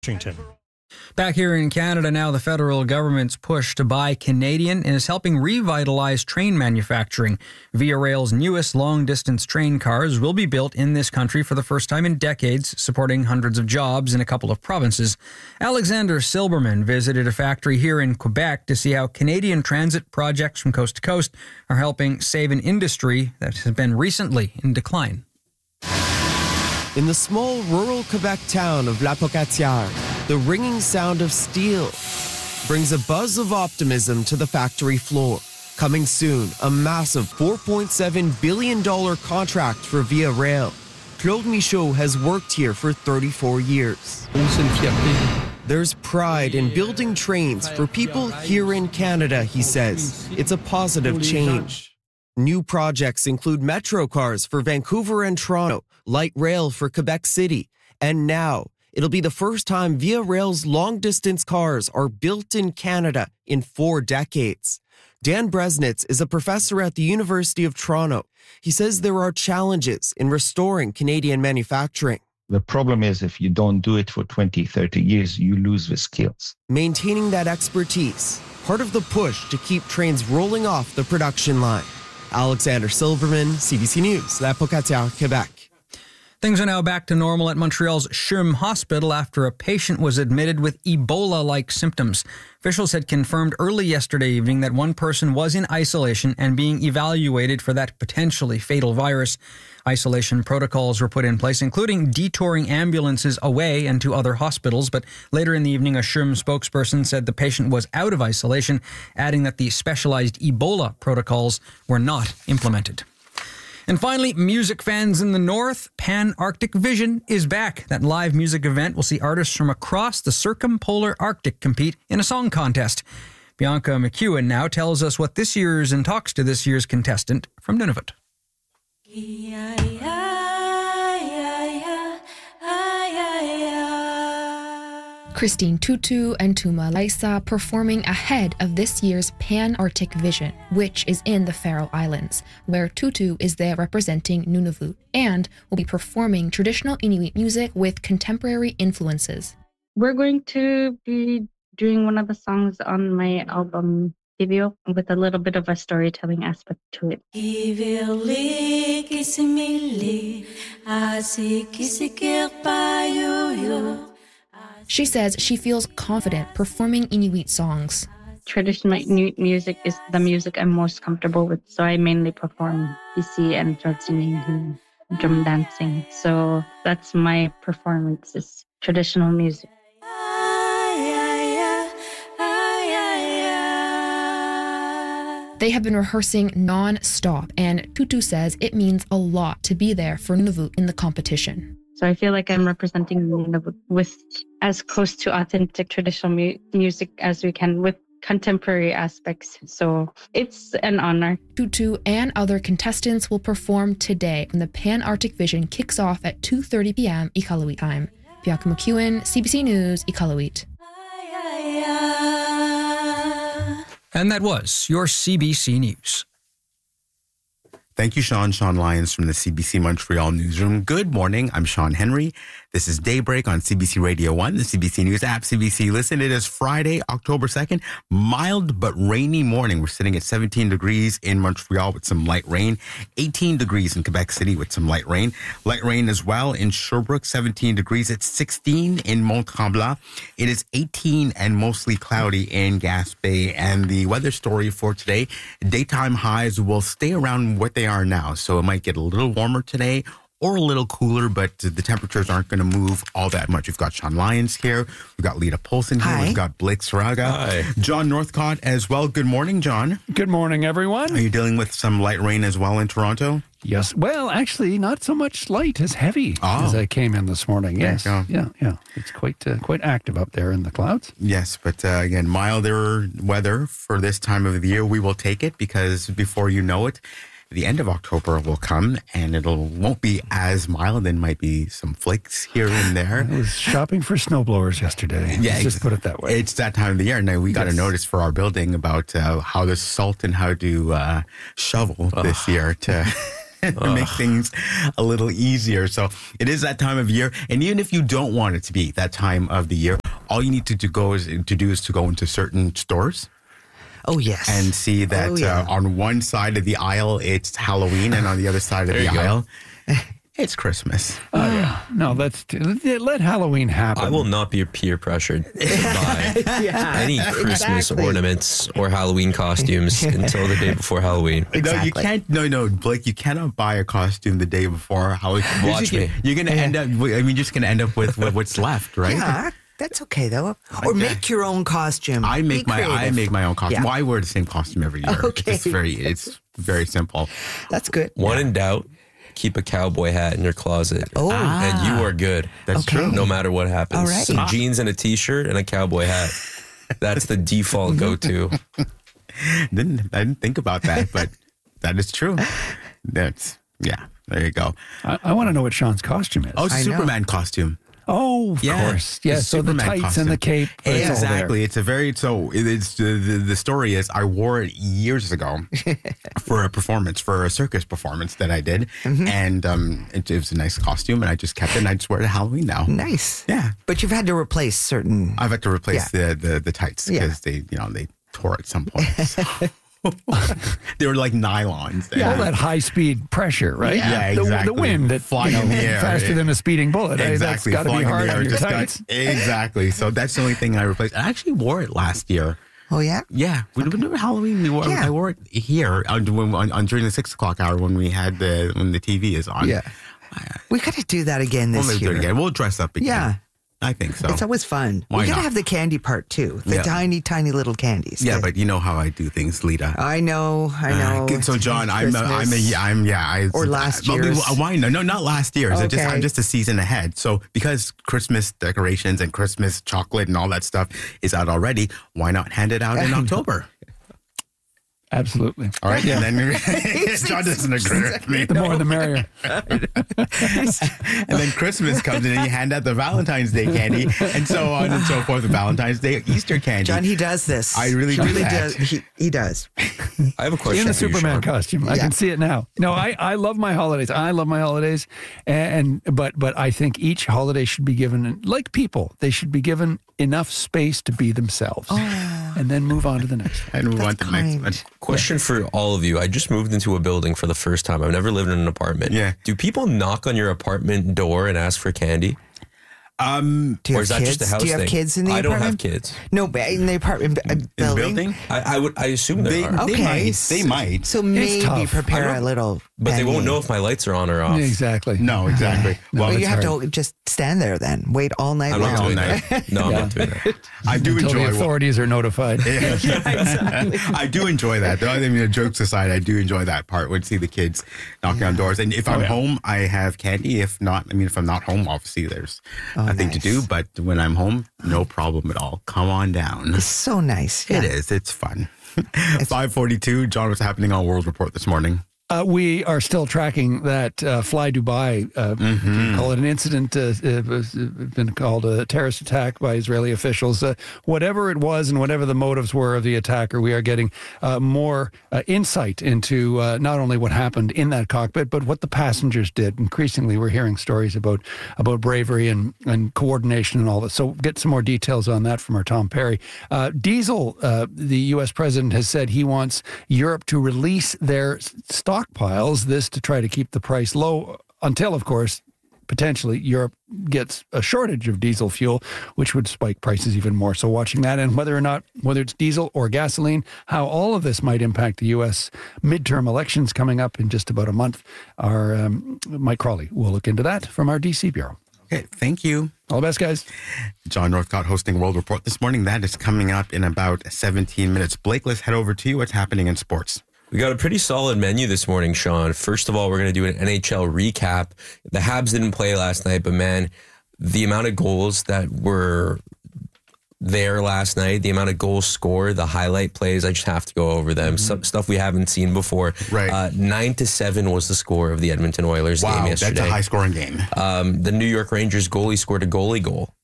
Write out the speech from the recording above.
Washington. Back here in Canada now, the federal government's push to buy Canadian is helping revitalize train manufacturing. Via Rail's newest long-distance train cars will be built in this country for the first time in decades, supporting hundreds of jobs in a couple of provinces. Alexander Silberman visited a factory here in Quebec to see how Canadian transit projects from coast to coast are helping save an industry that has been recently in decline. In the small rural Quebec town of La Pocatière, the ringing sound of steel brings a buzz of optimism to the factory floor. Coming soon, a massive $4.7 billion contract for Via Rail. Claude Michaud has worked here for 34 years. There's pride in building trains for people here in Canada, he says. It's a positive change. New projects include metro cars for Vancouver and Toronto, light rail for Quebec City, and now it'll be the first time Via Rail's long-distance cars are built in Canada in 4 decades. Dan Bresnitz is a professor at the University of Toronto. He says there are challenges in restoring Canadian manufacturing. The problem is if you don't do it for 20, 30 years, you lose the skills. Maintaining that expertise, part of the push to keep trains rolling off the production line. Alexander Silverman, CBC News, La Pocatière, Quebec. Things are now back to normal at Montreal's CHUM Hospital after a patient was admitted with Ebola-like symptoms. Officials had confirmed early yesterday evening that one person was in isolation and being evaluated for that potentially fatal virus. Isolation protocols were put in place, including detouring ambulances away and to other hospitals. But later in the evening, a CHUM spokesperson said the patient was out of isolation, adding that the specialized Ebola protocols were not implemented. And finally, music fans in the north, Pan-Arctic Vision is back. That live music event will see artists from across the circumpolar Arctic compete in a song contest. Bianca McEwen now tells us what this year's and talks to this year's contestant from Nunavut. Christine Tutu and Tuma Laisa performing ahead of this year's Pan-Arctic Vision, which is in the Faroe Islands, where Tutu is there representing Nunavut, and will be performing traditional Inuit music with contemporary influences. We're going to be doing one of the songs on my album, Divio, with a little bit of a storytelling aspect to it. She says she feels confident performing Inuit songs. Traditional Inuit music is the music I'm most comfortable with, so I mainly perform BC and drum singing and drum dancing. So that's my performance, is traditional music. They have been rehearsing non-stop, and Tutu says it means a lot to be there for Nunavut in the competition. So I feel like I'm representing Nunavut with as close to authentic traditional music as we can, with contemporary aspects. So it's an honor. Tutu and other contestants will perform today when the Pan-Arctic Vision kicks off at 2:30 p.m. Iqaluit time. Bianca McEwen, CBC News, Iqaluit. And that was your CBC News. Thank you, Sean Lyons from the CBC Montreal newsroom. Good morning. I'm Sean Henry. This is Daybreak on CBC Radio 1, the CBC News app, CBC Listen. It is Friday, October 2nd. Mild but rainy morning. We're sitting at 17 degrees in Montreal with some light rain. 18 degrees in Quebec City with some light rain. Light rain as well in Sherbrooke, 17 degrees. It's 16 in Mont-Tremblant. It is 18 and mostly cloudy in Gaspé. And the weather story for today, daytime highs will stay around what they are now. So it might get a little warmer today or a little cooler, but the temperatures aren't going to move all that much. We've got Sean Lyons here. We've got Lita Polson here. Hi. We've got Blake Saraga. Hi. John Northcott as well. Good morning, John. Good morning, everyone. Are you dealing with some light rain as well in Toronto? Yes. Well, actually, not so much light as heavy as I came in this morning. Yes. Yeah. It's quite active up there in the clouds. Yes, but again, milder weather for this time of the year. We will take it because before you know it, the end of October will come and won't be as mild. There might be some flakes here and there. I was shopping for snowblowers yesterday. Yeah, Let's just put it that way. It's that time of the year. Now, we got a notice for our building about how to salt and how to shovel this year to to make things a little easier. So it is that time of year. And even if you don't want it to be that time of the year, all you need to do is to go into certain stores. Oh, yes. And see that on one side of the aisle, it's Halloween, and on the other side of the aisle, it's Christmas. No, let Halloween happen. I will not be peer pressured to buy any Christmas ornaments or Halloween costumes until the day before Halloween. Exactly. No, you can't. No, Blake, you cannot buy a costume the day before Halloween. Watch me. You're going to end up. You're just going to end up with what's left, right? Yeah. That's okay though. Or make your own costume. I make my own costume. Yeah. Well, I wear the same costume every year. Okay. It's very simple. That's good. When in doubt, keep a cowboy hat in your closet. Oh. And you are good. That's true. No matter what happens. All right. Some jeans and a t-shirt and a cowboy hat. That's the default go-to. I didn't think about that, but that is true. There you go. I want to know what Sean's costume is. Oh, it's a Superman costume. Oh, of course. Yeah, so Superman the tights costume. and the cape. Exactly. It's the story is I wore it years ago for a circus performance that I did. And it was a nice costume, and I just kept it, and I just wear it at Halloween now. Nice. Yeah. But you've had to replace certain... I've had to replace the tights because they tore at some point. So. They were like nylons. All that high-speed pressure, right? Yeah, exactly. The wind that flying in the air faster than a speeding bullet. Exactly. That's got to be hard on your just tights. Exactly. So that's the only thing I replaced. I actually wore it last year. Oh, yeah? Yeah. We did Halloween. I wore it here during the 6 o'clock hour when the TV is on. Yeah. We got to do that again this year. Do it again. We'll dress up again. Yeah. I think so. It's always fun. Why we got to not? have the candy part too. The tiny, tiny little candies. Yeah, but you know how I do things, Lita. I know. So, John, or last year's. Why? No, not last year's. Okay. I'm just a season ahead. So, because Christmas decorations and Christmas chocolate and all that stuff is out already, why not hand it out in October? Absolutely. All right. Yeah. And then John doesn't agree with me. The more the merrier. And then Christmas comes in and you hand out the Valentine's Day candy and so on and so forth. The Valentine's Day, Easter candy. John, he does this. I really do that. Does. He does. I have a question In the for you, Superman Sean. costume. I can see it now. No, I love my holidays. But I think each holiday should be given, like people, they should be given enough space to be themselves. And then move on to the next one. And move on to the next one. Question for all of you. I just moved into a building for the first time. I've never lived in an apartment. Yeah. Do people knock on your apartment door and ask for candy? Do you Or have is that kids? just a house Do you have thing? kids in the I apartment? don't have kids. No, but in the apartment building. I assume there are. They might. So maybe tough. prepare a little. But they won't beignet. know if my lights are on or off. Exactly. No, exactly. Well, you it's have hard. to just stand there then. Wait all night I'm long. not doing All that. No, I'm not doing that. I do Until enjoy the authorities are notified. I do enjoy that. I mean, jokes aside, I do enjoy that part when see the kids knocking on doors. And if I'm home, I have candy. If not, if I'm not home, obviously there's nothing to do. But when I'm home, no problem at all. Come on down. It's so nice. Yeah. It is. It's fun. 5:42. John, what's happening on World Report this morning? We are still tracking that Fly Dubai, call it an incident, it was been called a terrorist attack by Israeli officials. Whatever it was and whatever the motives were of the attacker, we are getting more insight into not only what happened in that cockpit, but what the passengers did. Increasingly, we're hearing stories about bravery and coordination and all that. So get some more details on that from our Tom Perry. Diesel, the U.S. president has said he wants Europe to release their stockpiles, this to try to keep the price low until, of course, potentially Europe gets a shortage of diesel fuel, which would spike prices even more. So watching that, and whether it's diesel or gasoline, how all of this might impact the U.S. midterm elections coming up in just about a month. Our Mike Crawley will look into that from our D.C. Bureau. Okay, thank you. All the best, guys. John Northcott hosting World Report this morning. That is coming up in about 17 minutes. Blake, let's head over to you. What's happening in sports? We got a pretty solid menu this morning, Sean. First of all, we're going to do an NHL recap. The Habs didn't play last night, but man, the amount of goals that were there last night, the amount of goals scored, the highlight plays, I just have to go over them. Some stuff we haven't seen before. Right. 9-7 was the score of the Edmonton Oilers game yesterday. That's a high-scoring game. The New York Rangers goalie scored a goalie goal.